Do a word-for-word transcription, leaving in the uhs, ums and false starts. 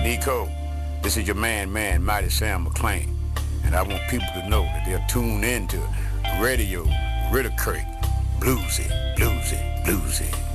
Nico, this is your man, man, Mighty Sam McClain. And I want people to know that they're tuned into Radio Ritter Creek. Bluesy, bluesy, bluesy.